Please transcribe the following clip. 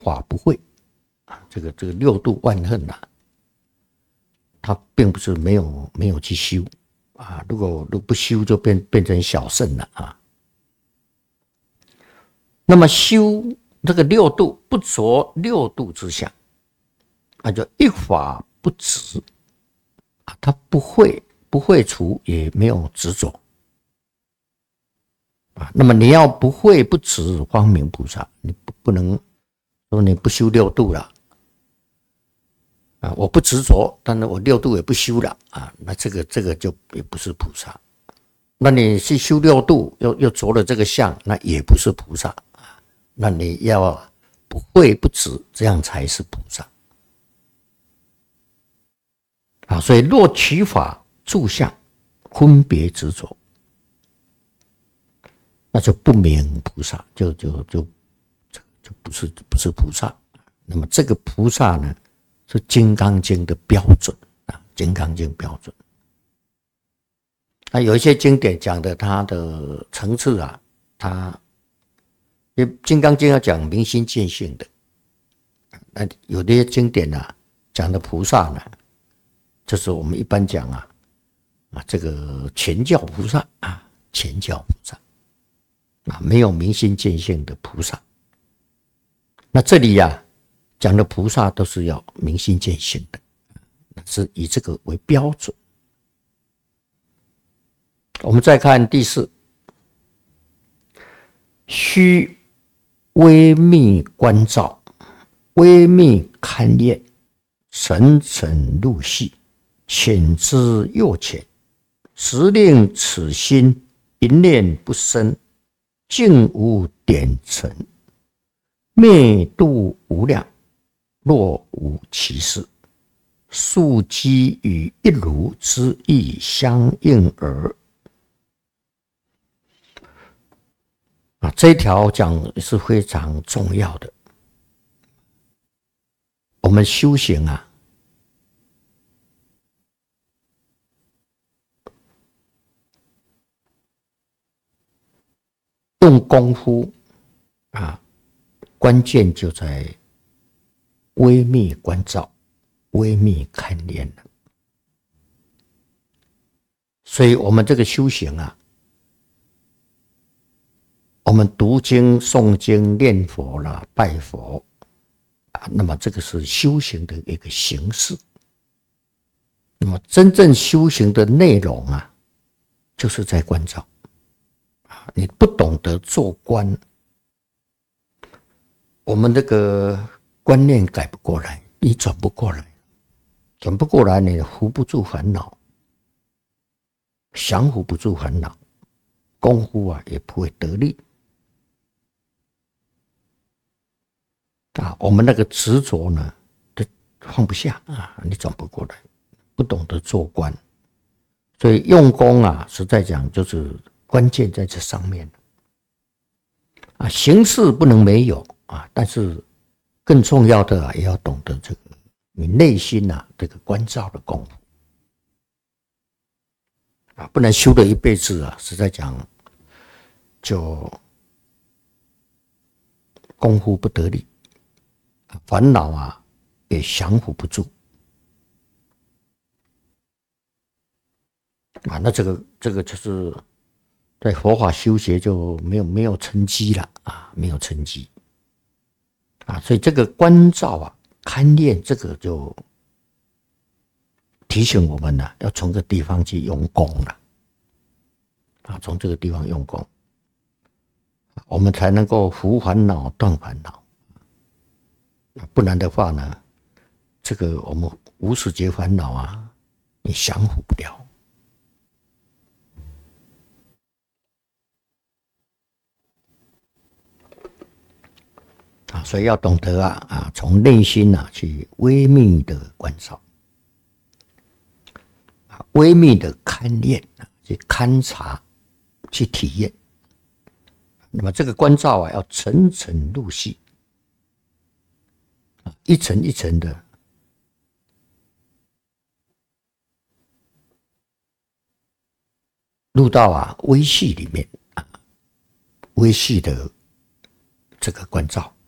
法不会啊，这个六度万恨啊，他并不是没有去修啊，如果不修就变成小圣了啊。那么修这个六度不着六度之相，那就一法不执啊，他不会除，也没有执着啊。那么你要不会不执方明菩萨，你不能说你不修六度了啊，我不执着，但是我六度也不修了啊，那这个就也不是菩萨。那你去修六度，又着了这个相，那也不是菩萨啊。那你要不会不执，这样才是菩萨啊。所以若取法住相，分别执着，那就不明菩萨，就不是菩萨。那么这个菩萨呢，是《金刚经》的标准啊，《金刚经》标准。那有一些经典讲的它的层次啊，因为《金刚经》要讲明心见性的，那有的经典啊讲的菩萨呢，就是我们一般讲啊这个全教菩萨啊，全教菩萨啊，没有明心见性的菩萨。那这里啊讲的菩萨都是要明心见性的，是以这个为标准。我们再看第四，须微密观照，微密勘验，层层入细，浅之又浅，实令此心一念不生，竟无点尘，灭度无量，若无其事，数机与一如之意相应耳。这一条讲是非常重要的。我们修行啊，用功夫啊，关键就在微密观照、微密勘验了。所以我们这个修行啊，我们读经、诵经、念佛啦、拜佛啊，那么这个是修行的一个形式。那么真正修行的内容啊，就是在观照啊。你不懂得做观，我们这个观念改不过来，你转不过来，你扶不住烦恼，降伏不住烦恼，功夫啊也不会得力。我们那个执着呢，就放不下啊，你转不过来，不懂得做观，所以用功啊，实在讲就是关键在这上面啊，形式不能没有啊，但是更重要的也要懂得这个你内心啊这个观照的功夫啊，不然修了一辈子啊，实在讲就功夫不得力。烦恼啊，也降服不住啊。那这个就是在佛法修学就没有成绩了啊，没有成绩啊。所以这个观照啊、勘验，这个就提醒我们呢，要从这个地方去用功了啊，从这个地方用功，我们才能够伏烦恼、断烦恼。不然的话呢，这个我们无始劫烦恼啊，你降服不了啊。所以要懂得从内心去微密的观照，微密的勘验，去勘察，去体验。那么这个观照要层层入细，一层一层的入到微细里面微细的这个观照